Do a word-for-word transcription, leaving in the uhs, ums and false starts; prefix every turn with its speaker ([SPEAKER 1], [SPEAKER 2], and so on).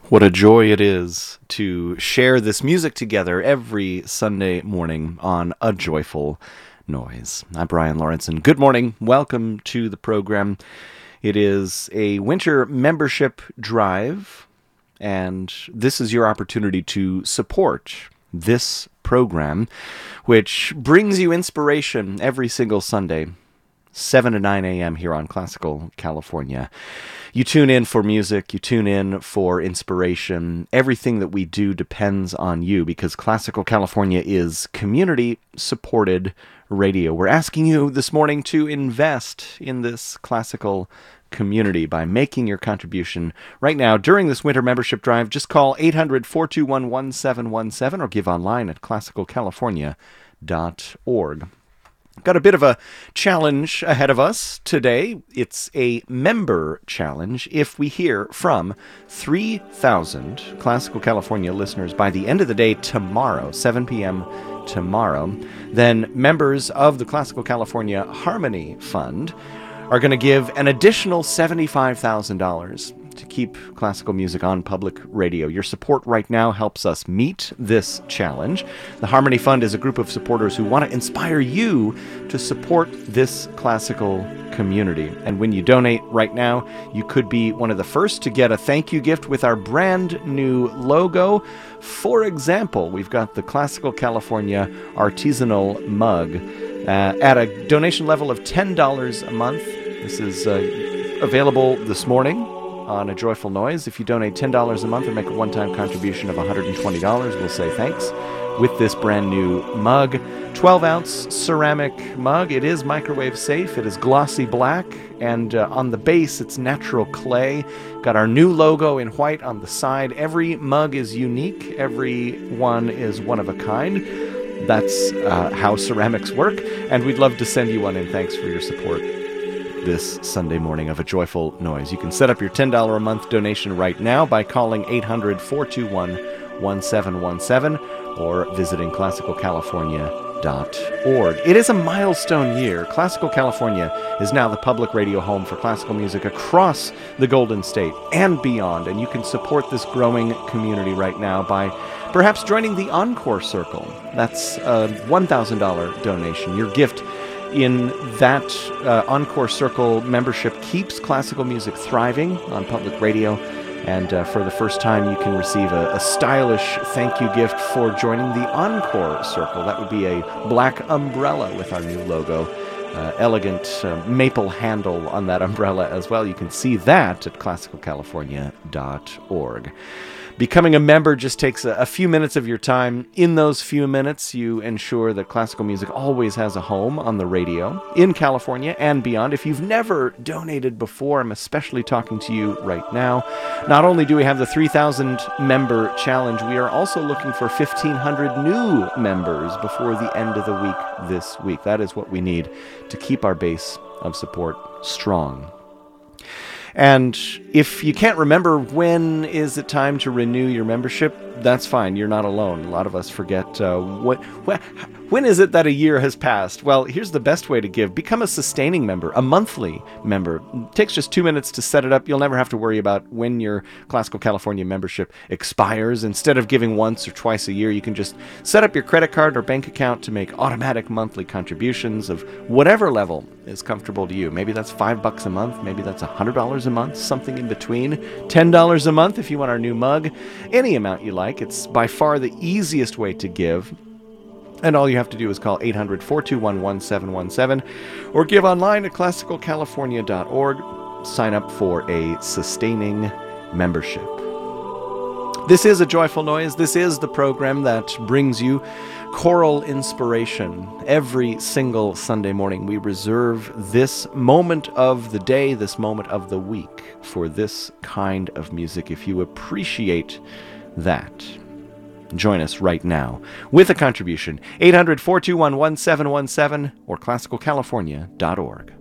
[SPEAKER 1] What a joy it is to share this music together every Sunday morning on A Joyful Noise. I'm Brian Lawrence, and good morning. Welcome to the program. It is a winter membership drive, and this is your opportunity to support this program, which brings you inspiration every single Sunday, seven to nine a.m. here on Classical California. You tune in for music, you tune in for inspiration. Everything that we do depends on you because Classical California is community-supported radio. We're asking you this morning to invest in this classical community by making your contribution right now during this winter membership drive. Just call eight hundred, four two one, one seven one seven or give online at classical california dot org. Got a bit of a challenge ahead of us today. It's a member challenge. If we hear from three thousand Classical California listeners by the end of the day tomorrow, seven p.m. tomorrow, then members of the Classical California Harmony Fund are going to give an additional seventy-five thousand dollars to keep classical music on public radio. Your support right now helps us meet this challenge. The Harmony Fund is a group of supporters who want to inspire you to support this classical community. And when you donate right now, you could be one of the first to get a thank you gift with our brand new logo. For example, we've got the Classical California Artisanal Mug uh, at a donation level of ten dollars a month. This is uh, available this morning on A Joyful Noise. If you donate ten dollars a month or make a one-time contribution of one hundred twenty dollars, we'll say thanks with this brand new mug. twelve ounce ceramic mug. It is microwave safe. It is glossy black, and uh, on the base it's natural clay. Got our new logo in white on the side. Every mug is unique. Every one is one of a kind. That's uh, how ceramics work, and we'd love to send you one in thanks for your support this Sunday morning of A Joyful Noise. You can set up your ten dollars a month donation right now by calling eight hundred, four two one, one seven one seven or visiting classical california dot org. It is a milestone year. Classical California is now the public radio home for classical music across the Golden State and beyond, and you can support this growing community right now by perhaps joining the Encore Circle. That's a one thousand dollars donation. Your gift in that uh, Encore Circle membership keeps classical music thriving on public radio, and uh, for the first time you can receive a, a stylish thank you gift for joining the Encore Circle. That would be a black umbrella with our new logo. Uh, elegant uh, maple handle on that umbrella as well. You can see that at classical california dot org. Becoming a member just takes a, a few minutes of your time. In those few minutes, you ensure that classical music always has a home on the radio in California and beyond. If you've never donated before, I'm especially talking to you right now. Not only do we have the three thousand member challenge, we are also looking for fifteen hundred new members before the end of the week this week. That is what we need to keep our base of support strong. And if you can't remember when is it time to renew your membership, that's fine. You're not alone. A lot of us forget uh, what, what, when is it that a year has passed? Well, here's the best way to give. Become a sustaining member, a monthly member. It takes just two minutes to set it up. You'll never have to worry about when your Classical California membership expires. Instead of giving once or twice a year, you can just set up your credit card or bank account to make automatic monthly contributions of whatever level is comfortable to you. Maybe that's five bucks a month. Maybe that's one hundred dollars a month, something in between. ten dollars a month if you want our new mug. Any amount you like. It's by far the easiest way to give. And all you have to do is call eight hundred, four two one, one seven one seven or give online at classical california dot org. Sign up for a sustaining membership. This is A Joyful Noise. This is the program that brings you choral inspiration every single Sunday morning. We reserve this moment of the day, this moment of the week for this kind of music. If you appreciate that, join us right now with a contribution. eight hundred, four two one, one seven one seven or classical california dot org.